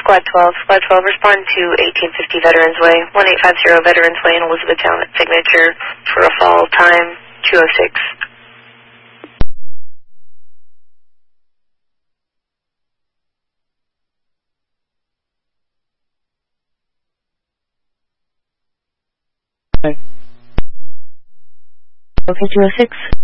Squad 12. Squad 12, respond to 1850 Veterans Way, 1850 Veterans Way in Elizabethtown at Signature for a fall time 2:06. Okay, 206.